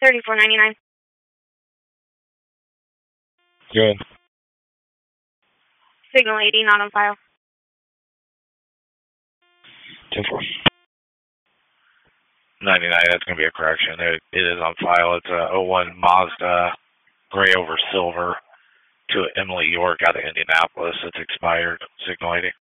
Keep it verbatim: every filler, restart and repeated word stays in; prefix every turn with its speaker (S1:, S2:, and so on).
S1: thirty-four ninety-nine.
S2: Good.
S1: Signal eighty, not on file.
S2: ten four. ninety-nine, that's going to be a correction. It, it is on file. It's a oh one Mazda gray over silver to Emily York out of Indianapolis. It's expired. Signal eighty.